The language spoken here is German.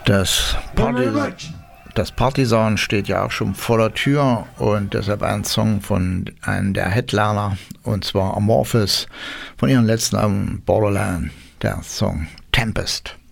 Das Partisan steht ja auch schon vor der Tür und deshalb ein Song von einem der Headliner, und zwar Amorphis von ihrem letzten Album Borderland, der Song Tempest.